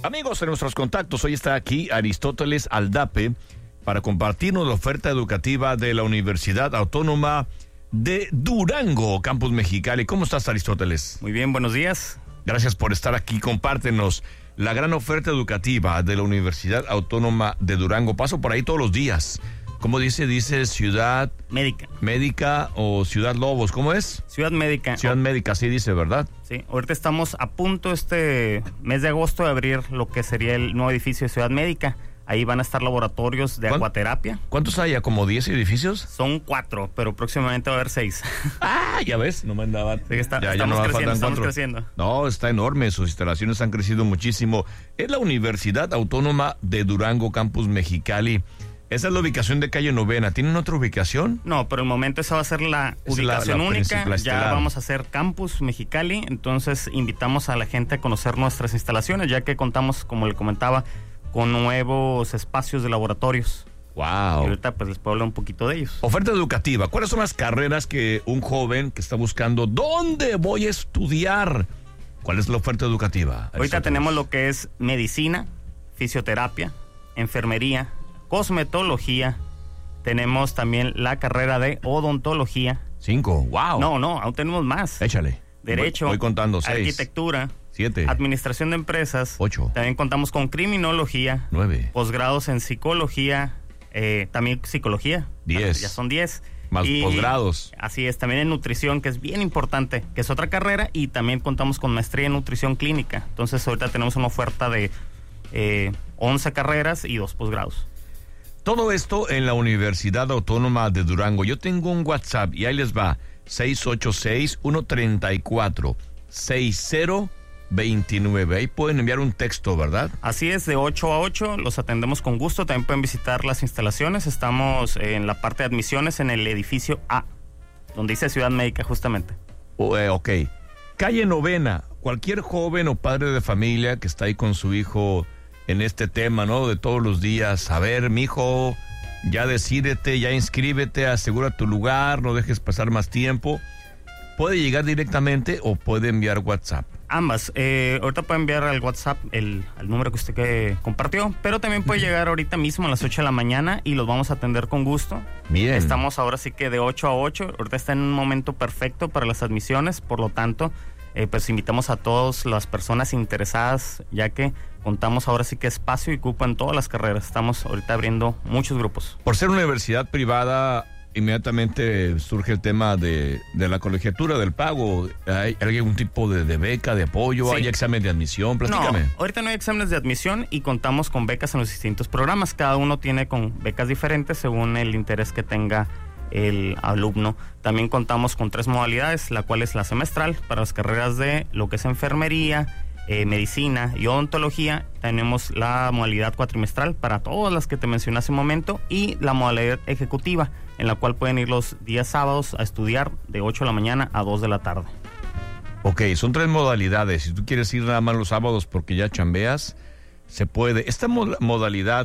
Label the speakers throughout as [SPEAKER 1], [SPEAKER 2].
[SPEAKER 1] Amigos, en nuestros contactos, hoy está aquí Aristóteles Aldape para compartirnos la oferta educativa de la Universidad Autónoma de Durango, Campus Mexicali. ¿Cómo estás, Aristóteles?
[SPEAKER 2] Muy bien, buenos días.
[SPEAKER 1] Gracias por estar aquí. Compártenos la gran oferta educativa de la Universidad Autónoma de Durango. Paso por ahí todos los días. ¿Cómo dice? Dice Ciudad Médica o Ciudad Lobos. ¿Cómo es?
[SPEAKER 2] Ciudad Médica.
[SPEAKER 1] Ciudad Médica, sí dice, ¿verdad?
[SPEAKER 2] Sí, ahorita estamos a punto este mes de agosto de abrir lo que sería el nuevo edificio de Ciudad Médica. Ahí van a estar laboratorios de acuaterapia.
[SPEAKER 1] ¿Cuántos hay? ¿Como 10 edificios?
[SPEAKER 2] Son 4, pero próximamente va a haber 6.
[SPEAKER 1] Ah, ya ves, no me andaba.
[SPEAKER 2] Sí, estamos creciendo.
[SPEAKER 1] No, está enorme, sus instalaciones han crecido muchísimo. Es la Universidad Autónoma de Durango, Campus Mexicali. Esa es la ubicación de calle Novena. ¿Tienen otra ubicación?
[SPEAKER 2] No, pero el momento esa va a ser la ubicación única. Ya vamos a hacer Campus Mexicali, entonces invitamos a la gente a conocer nuestras instalaciones, ya que contamos, como le comentaba, con nuevos espacios de laboratorios.
[SPEAKER 1] Wow.
[SPEAKER 2] Y ahorita pues les puedo hablar un poquito de ellos.
[SPEAKER 1] Oferta educativa. ¿Cuáles son las carreras que un joven que está buscando dónde voy a estudiar? ¿Cuál es la oferta educativa?
[SPEAKER 2] Ahorita tenemos lo que es medicina, fisioterapia, enfermería, cosmetología. Tenemos también la carrera de odontología.
[SPEAKER 1] 5, wow.
[SPEAKER 2] No, aún tenemos más.
[SPEAKER 1] Échale.
[SPEAKER 2] Derecho.
[SPEAKER 1] Voy contando. 6.
[SPEAKER 2] Arquitectura.
[SPEAKER 1] 7.
[SPEAKER 2] Administración de empresas.
[SPEAKER 1] 8.
[SPEAKER 2] También contamos con criminología.
[SPEAKER 1] 9.
[SPEAKER 2] Posgrados en psicología. También psicología.
[SPEAKER 1] 10.
[SPEAKER 2] Ya son 10.
[SPEAKER 1] Más posgrados.
[SPEAKER 2] Así es, también en nutrición, que es bien importante, que es otra carrera, y también contamos con maestría en nutrición clínica. Entonces ahorita tenemos una oferta de 11 carreras y 2 posgrados.
[SPEAKER 1] Todo esto en la Universidad Autónoma de Durango. Yo tengo un WhatsApp y ahí les va. 686-134-6029. Ahí pueden enviar un texto, ¿verdad?
[SPEAKER 2] Así es, de 8 a 8 los atendemos con gusto. También pueden visitar las instalaciones. Estamos en la parte de admisiones en el edificio A, donde dice Ciudad Médica justamente.
[SPEAKER 1] Ok. Calle Novena. Cualquier joven o padre de familia que está ahí con su hijo en este tema, ¿no? De todos los días. A ver, mijo, ya decídete, ya inscríbete, asegura tu lugar, no dejes pasar más tiempo. ¿Puede llegar directamente o puede enviar WhatsApp?
[SPEAKER 2] Ambas. Ahorita puede enviar al WhatsApp al número que usted compartió, pero también puede llegar ahorita mismo a las 8 de la mañana y los vamos a atender con gusto.
[SPEAKER 1] Bien.
[SPEAKER 2] Estamos ahora sí que de 8 a 8. Ahorita está en un momento perfecto para las admisiones, por lo tanto, pues invitamos a todas las personas interesadas, ya que contamos ahora sí que espacio y cupo en todas las carreras. Estamos ahorita abriendo muchos grupos.
[SPEAKER 1] Por ser universidad privada, inmediatamente surge el tema de la colegiatura, del pago. ¿Hay algún tipo de beca, de apoyo? Sí. ¿Hay examen de admisión? Platícame.
[SPEAKER 2] No, ahorita no hay exámenes de admisión y contamos con becas en los distintos programas. Cada uno tiene con becas diferentes según el interés que tenga el alumno. También contamos con 3 modalidades, la cual es la semestral para las carreras de lo que es enfermería, medicina y odontología. Tenemos la modalidad cuatrimestral para todas las que te mencioné hace un momento y la modalidad ejecutiva, en la cual pueden ir los días sábados a estudiar de 8 de la mañana a 2 de la tarde.
[SPEAKER 1] Ok, son 3 modalidades. Si tú quieres ir nada más los sábados porque ya chambeas, se puede. ¿Esta modalidad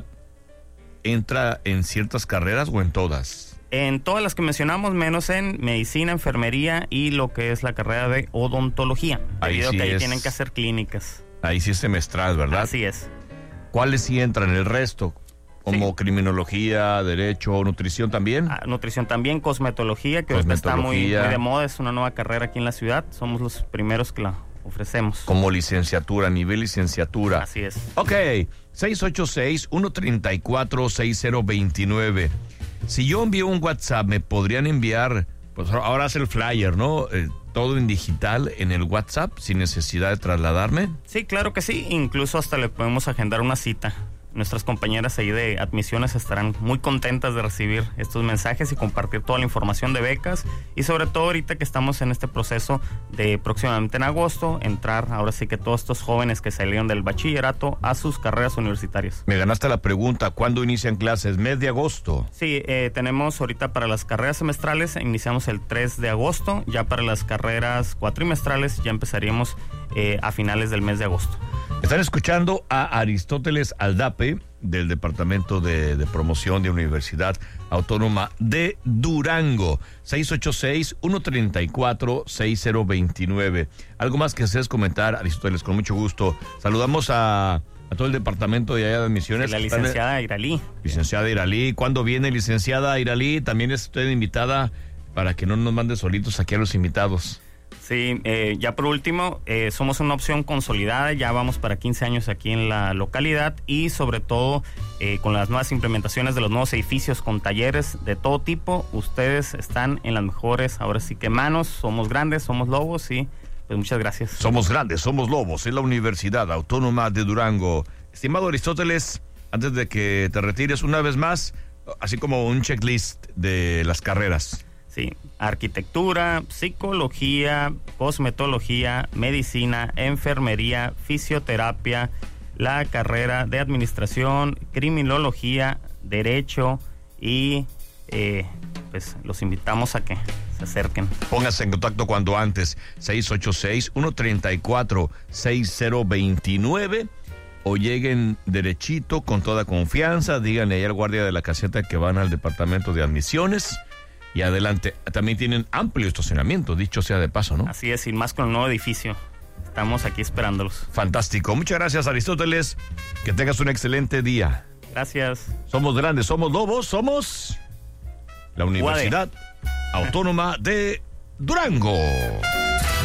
[SPEAKER 1] entra en ciertas carreras o en todas?
[SPEAKER 2] En todas las que mencionamos, menos en medicina, enfermería y lo que es la carrera de odontología. Debido a que ahí tienen que hacer clínicas.
[SPEAKER 1] Ahí sí es semestral, ¿verdad?
[SPEAKER 2] Así es.
[SPEAKER 1] ¿Cuáles sí entran? ¿El resto? Como criminología, derecho, nutrición también.
[SPEAKER 2] Nutrición también, cosmetología, que ahorita está muy de moda, es una nueva carrera aquí en la ciudad. Somos los primeros que la ofrecemos.
[SPEAKER 1] Como licenciatura, nivel licenciatura.
[SPEAKER 2] Así es.
[SPEAKER 1] Ok, 686-134-6029. Si yo envío un WhatsApp, ¿me podrían enviar, pues ahora hace el flyer, ¿no? Todo en digital en el WhatsApp, sin necesidad de trasladarme?
[SPEAKER 2] Sí, claro que sí. Incluso hasta le podemos agendar una cita. Nuestras compañeras ahí de admisiones estarán muy contentas de recibir estos mensajes y compartir toda la información de becas, y sobre todo ahorita que estamos en este proceso de próximamente en agosto entrar ahora sí que todos estos jóvenes que salieron del bachillerato a sus carreras universitarias.
[SPEAKER 1] Me ganaste la pregunta, ¿cuándo inician clases? ¿Mes de agosto?
[SPEAKER 2] Sí, tenemos ahorita para las carreras semestrales iniciamos el 3 de agosto, ya para las carreras cuatrimestrales ya empezaríamos a finales del mes de agosto.
[SPEAKER 1] Están escuchando a Aristóteles Aldape del Departamento de Promoción de Universidad Autónoma de Durango. 686-134-6029. Algo más que desees comentar, Aristóteles, con mucho gusto. Saludamos a a todo el departamento de allá de admisiones.
[SPEAKER 2] La licenciada Iralí.
[SPEAKER 1] Licenciada Iralí, ¿cuándo viene licenciada Iralí? También es usted invitada para que no nos mande solitos aquí a los invitados.
[SPEAKER 2] Sí, ya por último, somos una opción consolidada, ya vamos para 15 años aquí en la localidad y sobre todo con las nuevas implementaciones de los nuevos edificios con talleres de todo tipo, ustedes están en las mejores, ahora sí que manos, somos grandes, somos lobos y pues muchas gracias.
[SPEAKER 1] Somos grandes, somos lobos, es la Universidad Autónoma de Durango. Estimado Aristóteles, antes de que te retires una vez más, así como un checklist de las carreras.
[SPEAKER 2] Sí, arquitectura, psicología, cosmetología, medicina, enfermería, fisioterapia, la carrera de administración, criminología, derecho y pues los invitamos a que se acerquen.
[SPEAKER 1] Póngase en contacto cuando antes, 686-134-6029 o lleguen derechito con toda confianza, díganle ahí al guardia de la caseta que van al departamento de admisiones. Y adelante, también tienen amplio estacionamiento, dicho sea de paso, ¿no?
[SPEAKER 2] Así es, y más con el nuevo edificio. Estamos aquí esperándolos.
[SPEAKER 1] Fantástico. Muchas gracias, Aristóteles. Que tengas un excelente día.
[SPEAKER 2] Gracias.
[SPEAKER 1] Somos grandes, somos lobos, somos la Universidad Autónoma de Durango.